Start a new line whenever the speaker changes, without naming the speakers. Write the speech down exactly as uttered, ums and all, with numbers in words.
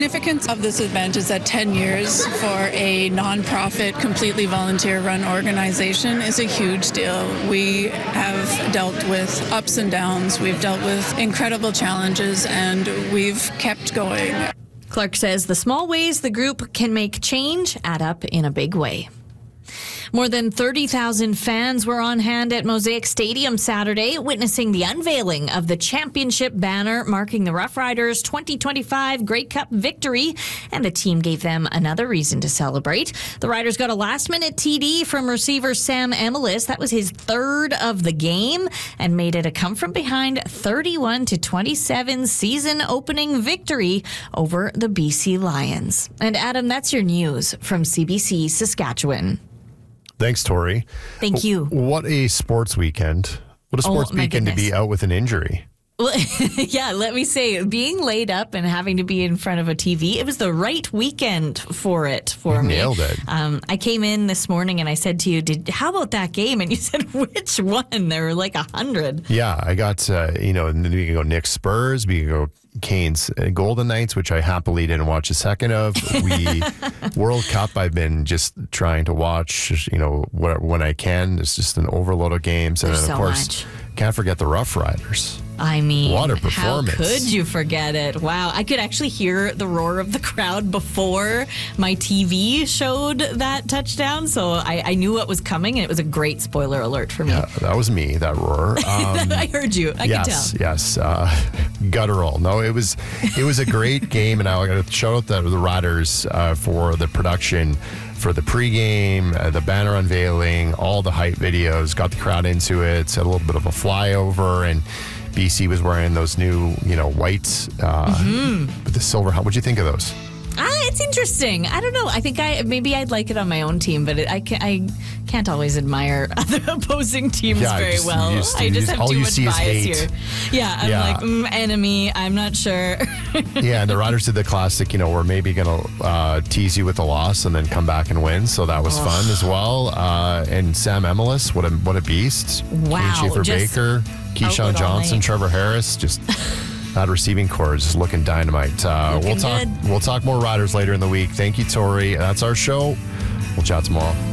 Significance of this event is that ten years for a nonprofit, completely volunteer-run organization is a huge deal. We have dealt with ups and downs. We've dealt with incredible challenges, and we've kept going.
Clark says the small ways the group can make change add up in a big way. More than thirty thousand fans were on hand at Mosaic Stadium Saturday, witnessing the unveiling of the championship banner marking the Rough Riders' twenty twenty-five Grey Cup victory, and the team gave them another reason to celebrate. The Riders got a last-minute T D from receiver Sam Emilus. That was his third of the game, and made it a come-from-behind thirty-one to twenty-seven season-opening victory over the B C Lions. And Adam, that's your news from C B C Saskatchewan.
Thanks, Tori.
Thank you.
What a sports weekend. What a sports
Oh, my
weekend to be
goodness.
out with an injury.
Well, yeah, let me say, being laid up and having to be in front of a T V, it was the right weekend for it for
You
me.
nailed it.
Um, I came in this morning and I said to you, "Did how about that game?" And you said, "Which one?" There were like a hundred.
Yeah, I got, uh, you know, and then we can go Knicks Spurs, we can go Canes uh, Golden Knights, which I happily didn't watch a second of. We World Cup, I've been just trying to watch, you know, wh- when I can. It's just an overload of games. And
There's
then, of
so
course,
much.
can't forget the Rough Riders.
I mean,
What a
how
performance.
could you forget it? Wow. I could actually hear the roar of the crowd before my T V showed that touchdown. So I, I knew what was coming, and it was a great spoiler alert for me.
Yeah, that was me, that roar. Um,
I heard you. I
yes,
could tell.
yes. Uh, guttural. No, it was it was a great game, and I got to shout out the, the Riders uh, for the production, for the pregame, uh, the banner unveiling, all the hype videos, got the crowd into it, a little bit of a flyover, and B C was wearing those new, you know, whites uh,
Mm-hmm.
with the silver. What'd you think of those?
Ah, it's interesting. I don't know. I think I maybe I'd like it on my own team, but it, I, can, I can't always admire other opposing teams
Yeah,
very
just-
well.
you just-
I
you
just
just-
have
all
too
you
much
see is
bias
hate.
here. Yeah, I'm
Yeah.
like, mm, enemy. I'm not sure.
Yeah, and the Riders did the classic, you know, we're maybe going to uh, tease you with a loss and then come back and win. So that was fun as well. Uh, and Sam Emilus, what a what a beast.
Wow,
Schaefer
just
Baker, Keyshawn
outlet all
Johnson,
night.
Trevor Harris, just that receiving core is just looking dynamite. Uh,
Looking
we'll talk.
good.
We'll talk more Riders later in the week. Thank you, Tori. That's our show. We'll chat tomorrow.